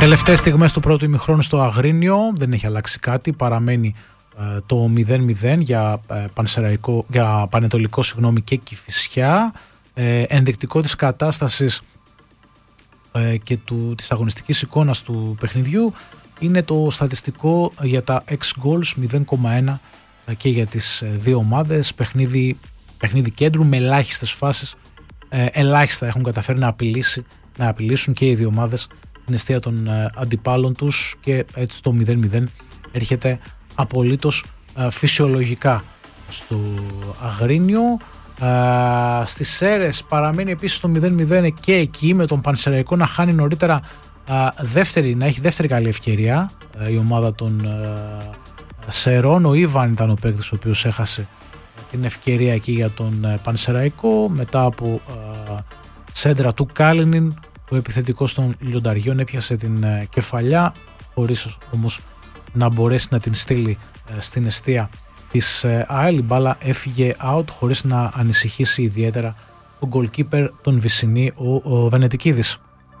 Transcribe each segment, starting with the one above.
Τελευταίες στιγμές του πρώτου ημιχρόνου στο Αγρίνιο, δεν έχει αλλάξει κάτι, παραμένει το 0-0 για Πανετολικό και Κηφισιά. Ενδεικτικό της κατάστασης και της αγωνιστικής εικόνας του παιχνιδιού είναι το στατιστικό για τα ex-goals 0,1 και για τις δύο ομάδες. Παιχνίδι κέντρου με ελάχιστες φάσεις, ελάχιστα έχουν καταφέρει να απειλήσουν και οι δύο ομάδες την εστία των αντιπάλων τους, και έτσι το 0-0 έρχεται απολύτως φυσιολογικά στο Αγρίνιο. Στις Σέρρες παραμένει επίσης το 0-0 και εκεί, με τον Πανσεραϊκό να χάνει νωρίτερα να έχει δεύτερη καλή ευκαιρία η ομάδα των Σερών. Ο Ιβάν ήταν ο παίκτης ο οποίος έχασε την ευκαιρία εκεί για τον Πανσεραϊκό, μετά από σέντρα του Κάλινιν. Ο επιθετικός των Λιονταριών έπιασε την κεφαλιά, χωρίς όμως να μπορέσει να την στείλει στην εστία της ΑΕΛ. Η μπάλα έφυγε out χωρίς να ανησυχήσει ιδιαίτερα ο goalkeeper των Βυσσινή, ο Βενετικίδης.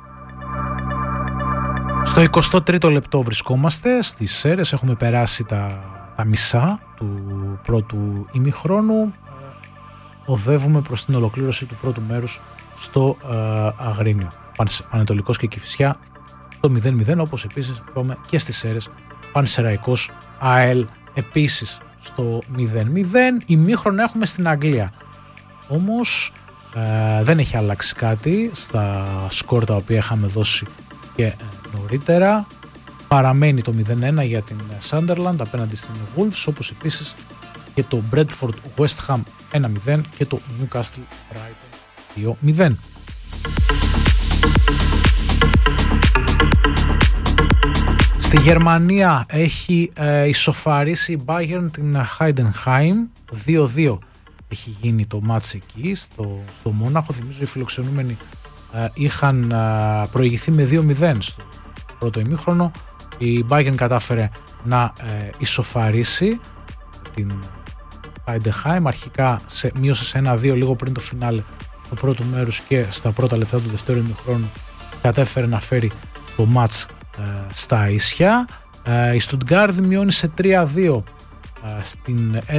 Στο 23ο λεπτό βρισκόμαστε στις Σέρρες, έχουμε περάσει τα μισά του πρώτου ημιχρόνου. Οδεύουμε προς την ολοκλήρωση του πρώτου μέρους στο Αγρίνιο. Πανετολικός και Κηφισιά το 0-0, όπως επίσης είπαμε και στις Σέρρες. Πανσεραϊκός ΑΕΛ επίσης στο 0-0. Ημίχρονο έχουμε στην Αγγλία, όμως δεν έχει αλλάξει κάτι στα σκορ τα οποία είχαμε δώσει και νωρίτερα. Παραμένει το 0-1 για την Sunderland απέναντι στην Wolves, όπως επίσης και το Bradford West Ham 1-0 και το Newcastle Brighton 2-0. Στη Γερμανία έχει ισοφαρίσει η Bayern την Heidenheim 2-2. Έχει γίνει το μάτς εκεί στο Μόναχο. Θυμίζω οι φιλοξενούμενοι είχαν προηγηθεί με 2-0 στο πρώτο ημίχρονο. Η Bayern κατάφερε να ισοφαρίσει την Heidenheim. Αρχικά μείωσε σε 1-2 λίγο πριν το φινάλε του πρώτου μέρους, και στα πρώτα λεπτά του δεύτερου ημιχρόνου κατάφερε να φέρει το μάτς στα ίσια. Η Στουτγκάρδη μειώνει σε 3-2 στην